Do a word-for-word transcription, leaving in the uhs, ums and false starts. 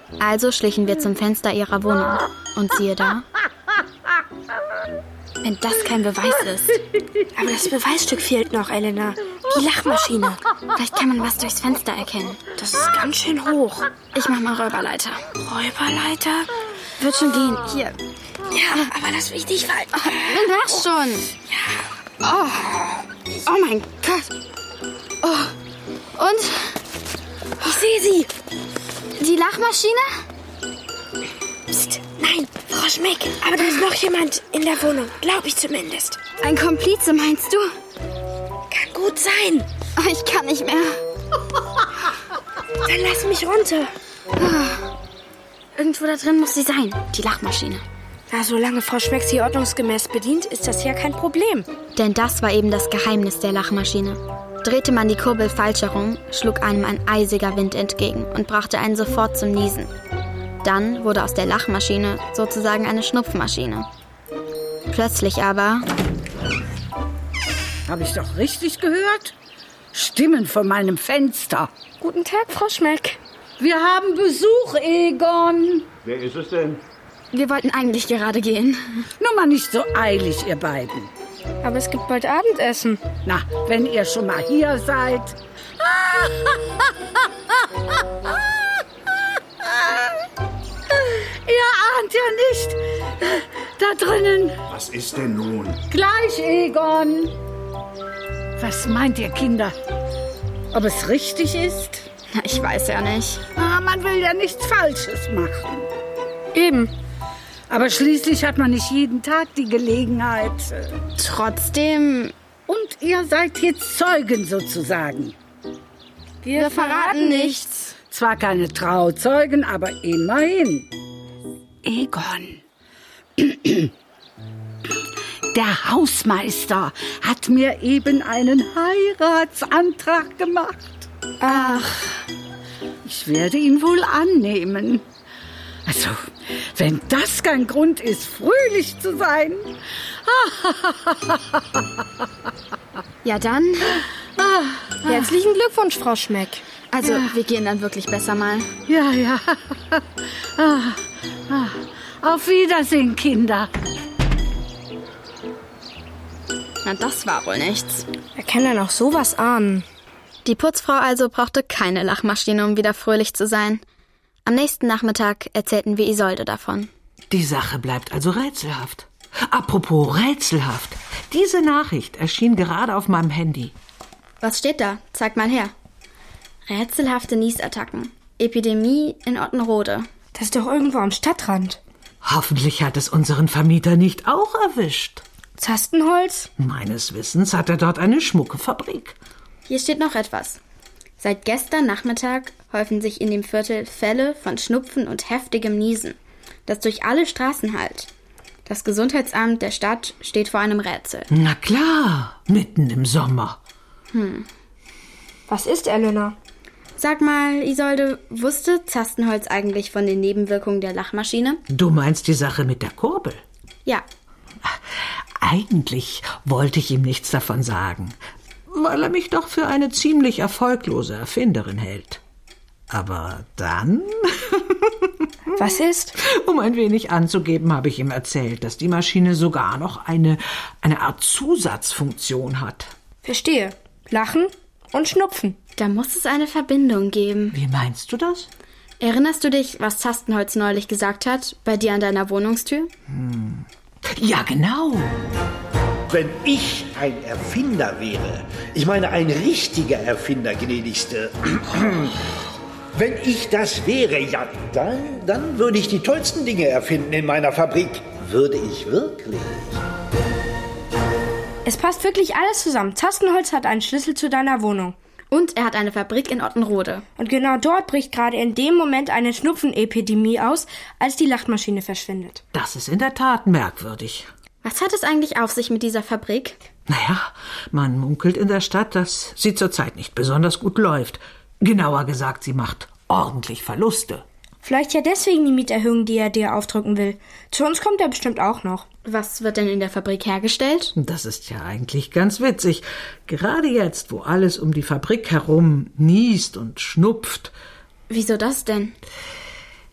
Also schlichen wir zum Fenster ihrer Wohnung. Und siehe da, wenn das kein Beweis ist. Aber das Beweisstück fehlt noch, Elena. Die Lachmaschine. Vielleicht kann man was durchs Fenster erkennen. Das ist ganz schön hoch. Ich mach mal Räuberleiter. Räuberleiter? Wird schon gehen. Hier. Ja, aber lass mich nicht fallen. Oh, mach schon. Ja. Oh. Oh mein Gott. Oh. Und? Ich sehe sie. Die Lachmaschine? Psst, nein, Frau Schmeck. Aber da ist noch jemand in der Wohnung. Glaube ich zumindest. Ein Komplize, meinst du? Kann gut sein. Oh, ich kann nicht mehr. Dann lass mich runter. Irgendwo da drin muss sie sein, die Lachmaschine. Na, solange Frau Schmeck sie ordnungsgemäß bedient, ist das ja kein Problem. Denn das war eben das Geheimnis der Lachmaschine. Drehte man die Kurbel falsch herum, schlug einem ein eisiger Wind entgegen und brachte einen sofort zum Niesen. Dann wurde aus der Lachmaschine sozusagen eine Schnupfmaschine. Plötzlich aber... Habe ich doch richtig gehört? Stimmen von meinem Fenster. Guten Tag, Frau Schmeck. Wir haben Besuch, Egon. Wer ist es denn? Wir wollten eigentlich gerade gehen. Nur mal nicht so eilig, ihr beiden. Aber es gibt bald Abendessen. Na, wenn ihr schon mal hier seid. Ihr ahnt ja nicht, da drinnen. Was ist denn nun? Gleich, Egon. Was meint ihr, Kinder? Ob es richtig ist? Na, ich weiß ja nicht. Ah, man will ja nichts Falsches machen. Eben. Aber schließlich hat man nicht jeden Tag die Gelegenheit. Trotzdem... Und ihr seid jetzt Zeugen sozusagen. Wir, Wir verraten nichts. Zwar keine Trauzeugen, aber immerhin. Egon. Der Hausmeister hat mir eben einen Heiratsantrag gemacht. Ach, ich werde ihn wohl annehmen. Also, wenn das kein Grund ist, fröhlich zu sein. ja dann. Herzlichen Glückwunsch, Frau Schmeck. Also, ja. Wir gehen dann wirklich besser mal. Ja, ja. Auf Wiedersehen, Kinder. Na, das war wohl nichts. Wer kann denn auch sowas ahnen? Die Putzfrau also brauchte keine Lachmaschine, um wieder fröhlich zu sein. Am nächsten Nachmittag erzählten wir Isolde davon. Die Sache bleibt also rätselhaft. Apropos rätselhaft. Diese Nachricht erschien gerade auf meinem Handy. Was steht da? Zeig mal her. Rätselhafte Niesattacken. Epidemie in Ottenrode. Das ist doch irgendwo am Stadtrand. Hoffentlich hat es unseren Vermieter nicht auch erwischt. Zastenholz? Meines Wissens hat er dort eine Schmuckefabrik. Hier steht noch etwas. Seit gestern Nachmittag häufen sich in dem Viertel Fälle von Schnupfen und heftigem Niesen, das durch alle Straßen hallt. Das Gesundheitsamt der Stadt steht vor einem Rätsel. Na klar, mitten im Sommer. Hm. Was ist, Elena? Sag mal, Isolde, wusste Zastenholz eigentlich von den Nebenwirkungen der Lachmaschine? Du meinst die Sache mit der Kurbel? Ja. Eigentlich wollte ich ihm nichts davon sagen, weil er mich doch für eine ziemlich erfolglose Erfinderin hält. Aber dann... Was ist? Um ein wenig anzugeben, habe ich ihm erzählt, dass die Maschine sogar noch eine, eine Art Zusatzfunktion hat. Verstehe. Lachen und Schnupfen. Da muss es eine Verbindung geben. Wie meinst du das? Erinnerst du dich, was Zastenholz neulich gesagt hat, bei dir an deiner Wohnungstür? Hm. Ja, genau. Wenn ich ein Erfinder wäre, ich meine ein richtiger Erfinder, gnädigste, wenn ich das wäre, ja, dann, dann würde ich die tollsten Dinge erfinden in meiner Fabrik. Würde ich wirklich. Es passt wirklich alles zusammen. Zastenholz hat einen Schlüssel zu deiner Wohnung. Und er hat eine Fabrik in Ottenrode. Und genau dort bricht gerade in dem Moment eine Schnupfenepidemie aus, als die Lachmaschine verschwindet. Das ist in der Tat merkwürdig. Was hat es eigentlich auf sich mit dieser Fabrik? Naja, man munkelt in der Stadt, dass sie zurzeit nicht besonders gut läuft. Genauer gesagt, sie macht ordentlich Verluste. Vielleicht ja deswegen die Mieterhöhung, die er dir aufdrücken will. Zu uns kommt er bestimmt auch noch. Was wird denn in der Fabrik hergestellt? Das ist ja eigentlich ganz witzig. Gerade jetzt, wo alles um die Fabrik herum niest und schnupft. Wieso das denn?